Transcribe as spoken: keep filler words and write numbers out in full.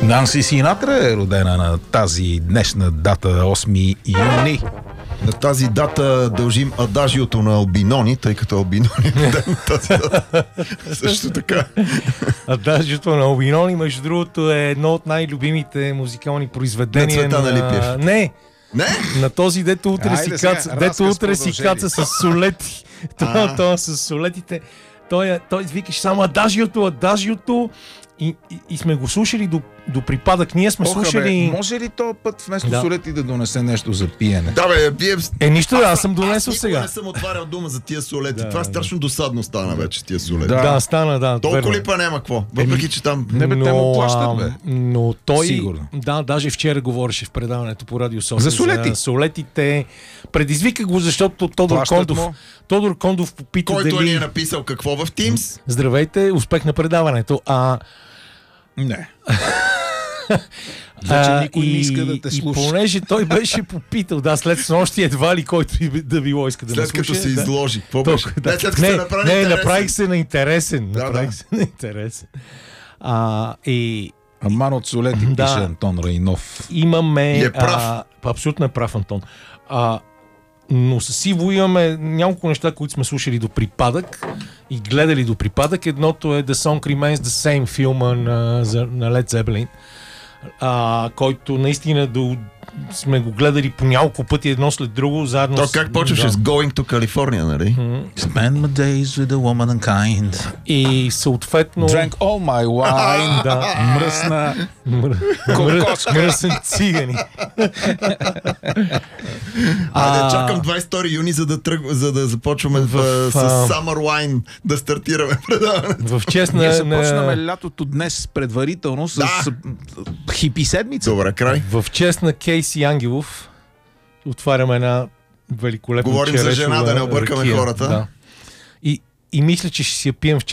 Нанси Синатра е родена на тази днешна дата, осми юни. На тази дата дължим адажиото на Албинони, тъй като Албинони е роден на тази дата. Също така. Адажиото на Албинони, между другото, е едно от най-любимите музикални произведения. На Цветан Алипиев. Не! Не? На този, дето утре Айде си сега, каца, разказ дето утре си продължение. каца с солети. Това, това с солетите. Той, е- той викаш само адажиото, адажиото. И, и, и сме го слушали до, до припадък. Ние сме Оха, слушали... бе, може ли този път вместо Да. солети да донесе нещо за пиене? Да, бе, вие... Е, нищо, аз съм донесъл Аз никога сега. не съм отварял дума за тия солети. Да, Това е да. страшно досадно стана вече, тия солети. Да. Да, стана, да. Толкова верно. ли па няма какво? Въпреки, че там... Не, бе, те му плащат, а, бе. Но той, Сигурно. да, даже вчера говореше в предаването по Радио София За солети. за солетите. Предизвика го, защото Тодор Плащат Кондов, му. Тодор Кондов попита Който дали... ни е написал какво в Teams? Здравейте, успех на предаването. А, Не. Вече а, никой не иска да те и слуша. понеже той беше попитал, да, след снощи едва ли който и да било иска да ме След като слуша. се да. изложи. Какво беше? Толкова, да. Не, след като не, се направи не, интересен. направих се на интересен. Да, направих да. се на интересен. А, и Аман от солети, Да. пише Антон Райнов. имаме... И е прав. А, абсолютно е прав, Антон. А, но с Иво имаме няколко неща, които сме слушали до припадък и гледали до припадък. Едното е The Song Remains the Same, филма на, за, на Led Zeppelin, а, който наистина до, сме го гледали по няколко пъти едно след друго, заедно То с... как почваше да. с Going to California, нали? Spend my days with a woman kind. И съответно... Drank all my wine. Да. Мръсна. Мръ- Мръсен цигани. Айде, чакам двайсет и втори юни, за да, тръг... за да започваме в, В, с а, Summer Wine да стартираме предаването. В чест Ние на... започнаме на... лятото днес предварително с Да. с хипи седмица. Добре, край. В чест на Кейси Ангелов отваряме една великолепна Говорим за черешова жена, да не объркаме ракия. хората. Да. И, и мисля, че ще си я пием в